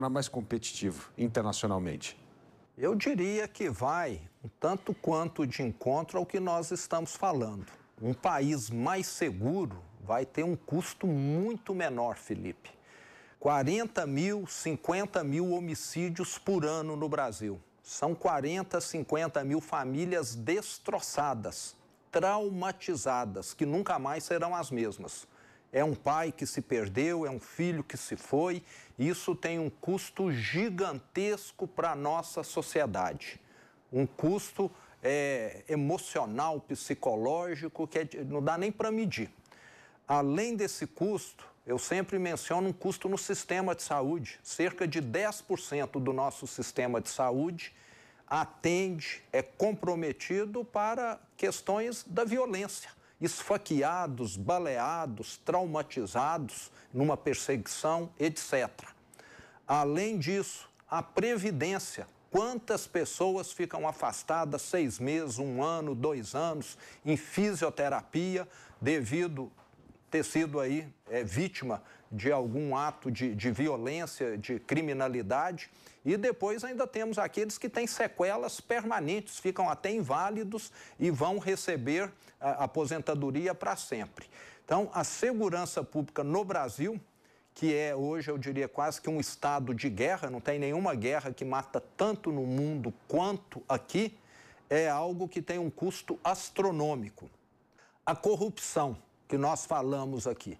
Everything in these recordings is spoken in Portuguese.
mais competitivo internacionalmente? Eu diria que vai um tanto quanto de encontro ao que nós estamos falando. Um país mais seguro vai ter um custo muito menor, Felipe. 40 mil, 50 mil homicídios por ano no Brasil. São 40, 50 mil famílias destroçadas, traumatizadas, que nunca mais serão as mesmas. É um pai que se perdeu, é um filho que se foi. Isso tem um custo gigantesco para a nossa sociedade. Um custo emocional, psicológico, que não dá nem para medir. Além desse custo, eu sempre menciono um custo no sistema de saúde. Cerca de 10% do nosso sistema de saúde atende, é comprometido para questões da violência. Esfaqueados, baleados, traumatizados numa perseguição, etc. Além disso, a previdência. Quantas pessoas ficam afastadas 6 meses, 1 ano, 2 anos em fisioterapia devido ter sido aí vítima de algum ato de violência, de criminalidade. E depois ainda temos aqueles que têm sequelas permanentes, ficam até inválidos e vão receber a aposentadoria para sempre. Então, a segurança pública no Brasil, que é hoje, eu diria, quase que um estado de guerra, não tem nenhuma guerra que mata tanto no mundo quanto aqui, é algo que tem um custo astronômico. A corrupção que nós falamos aqui.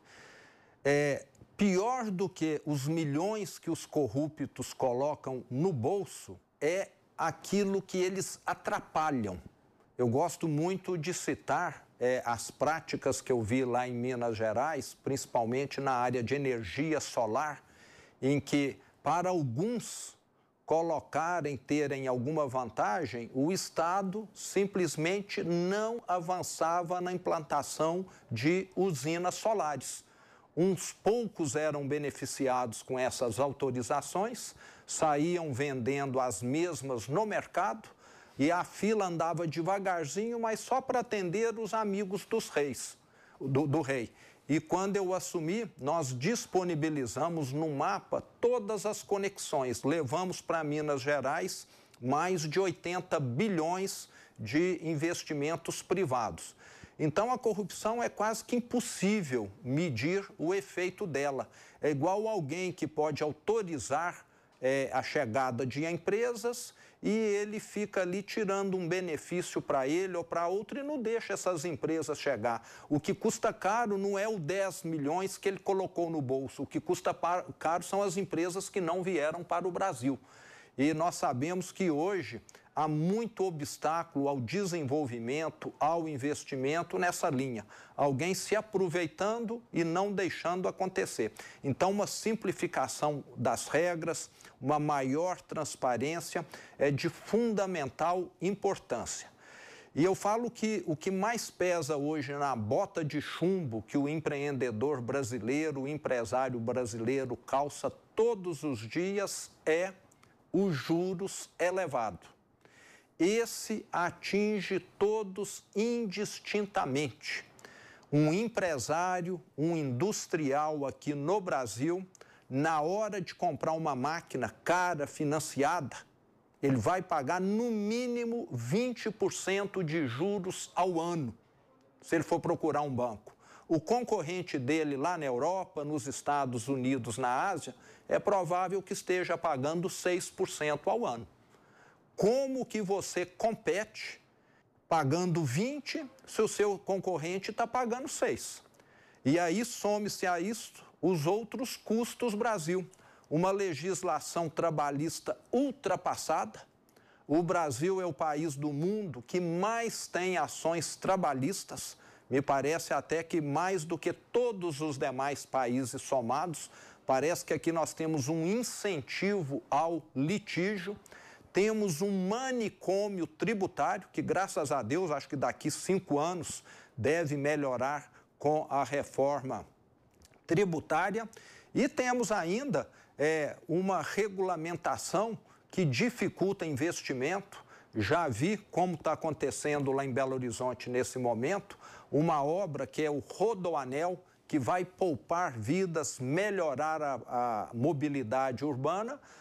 Pior do que os milhões que os corruptos colocam no bolso é aquilo que eles atrapalham. Eu gosto muito de citar as práticas que eu vi lá em Minas Gerais, principalmente na área de energia solar, em que, para alguns terem alguma vantagem, o Estado simplesmente não avançava na implantação de usinas solares. Uns poucos eram beneficiados com essas autorizações, saíam vendendo as mesmas no mercado e a fila andava devagarzinho, mas só para atender os amigos do rei. E quando eu assumi, nós disponibilizamos no mapa todas as conexões. Levamos para Minas Gerais mais de 80 bilhões de investimentos privados. Então, a corrupção é quase que impossível medir o efeito dela. É igual alguém que pode autorizar a chegada de empresas e ele fica ali tirando um benefício para ele ou para outro e não deixa essas empresas chegar. O que custa caro não é o 10 milhões que ele colocou no bolso, o que custa caro são as empresas que não vieram para o Brasil. E nós sabemos que hoje há muito obstáculo ao desenvolvimento, ao investimento nessa linha. Alguém se aproveitando e não deixando acontecer. Então, uma simplificação das regras, uma maior transparência é de fundamental importância. E eu falo que o que mais pesa hoje na bota de chumbo que o empreendedor brasileiro, o empresário brasileiro calça todos os dias é os juros elevados. Esse atinge todos indistintamente. Um empresário, um industrial aqui no Brasil, na hora de comprar uma máquina cara, financiada, ele vai pagar no mínimo 20% de juros ao ano, se ele for procurar um banco. O concorrente dele lá na Europa, nos Estados Unidos, na Ásia, é provável que esteja pagando 6% ao ano. Como que você compete pagando 20% se o seu concorrente está pagando 6%? E aí some-se a isso os outros custos Brasil. Uma legislação trabalhista ultrapassada. O Brasil é o país do mundo que mais tem ações trabalhistas. Me parece até que mais do que todos os demais países somados, parece que aqui nós temos um incentivo ao litígio, temos um manicômio tributário, que graças a Deus, acho que daqui 5 anos deve melhorar com a reforma tributária, e temos ainda uma regulamentação que dificulta investimento. Já vi como está acontecendo lá em Belo Horizonte nesse momento, uma obra que é o Rodoanel, que vai poupar vidas, melhorar a mobilidade urbana,